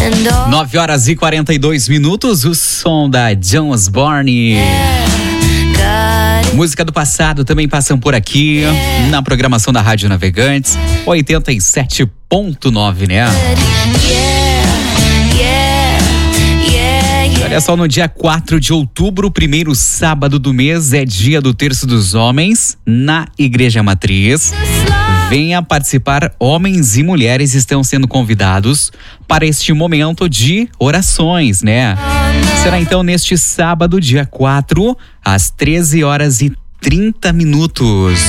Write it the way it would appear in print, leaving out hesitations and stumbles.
9h42, o som da John Osborne. Música do passado também passam por aqui na programação da Rádio Navegantes 87.9, né? Olha só, no dia 4 de outubro, o primeiro sábado do mês, é dia do Terço dos Homens na Igreja Matriz. Venha participar, homens e mulheres estão sendo convidados para este momento de orações, né? Será então neste sábado, dia 4, às 13h30.